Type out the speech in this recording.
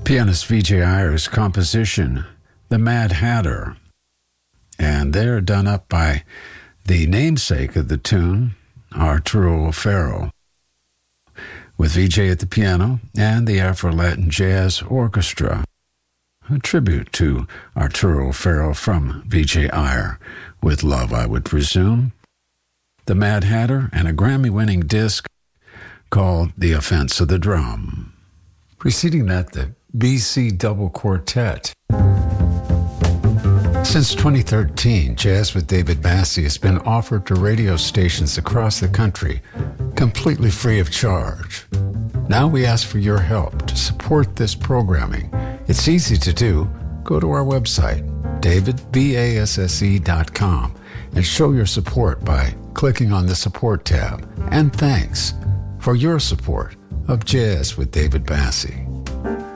Pianist Vijay Iyer's composition, The Mad Hatter. And they're done up by the namesake of the tune, Arturo O'Farrill, with Vijay at the piano and the Afro-Latin Jazz Orchestra. A tribute to Arturo O'Farrill from Vijay Iyer, with love, I would presume. The Mad Hatter and a Grammy-winning disc called The Offense of the Drum. Preceding that, the BC Double Quartet. Since 2013, Jazz with David Bassi has been offered to radio stations across the country, completely free of charge. Now we ask for your help to support this programming. It's easy to do. Go to our website, davidbasse.com, and show your support by clicking on the Support tab. And thanks for your support of Jazz with David Bassi.